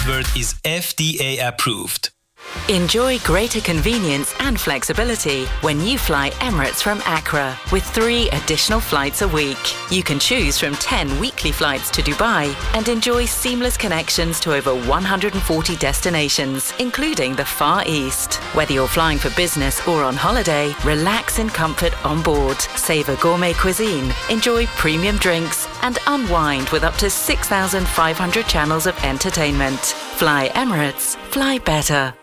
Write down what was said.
Word is FDA approved. Enjoy greater convenience and flexibility when you fly Emirates from Accra with 3 additional flights a week. You can choose from 10 weekly flights to Dubai and enjoy seamless connections to over 140 destinations, including the Far East. Whether you're flying for business or on holiday, relax in comfort on board, savor gourmet cuisine, enjoy premium drinks, and unwind with up to 6,500 channels of entertainment. Fly Emirates, fly better.